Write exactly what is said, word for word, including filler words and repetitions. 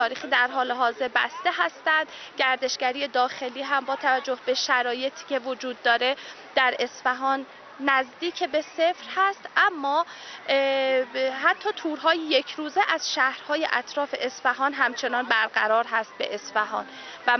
تاریخی در حال حاضر بسته هستند. گردشگری داخلی هم با توجه به شرایطی که وجود داره در اصفهان نزدیک به صفر هست، اما حتی تورهای یک روزه از شهرهای اطراف اصفهان همچنان برقرار هست به اصفهان و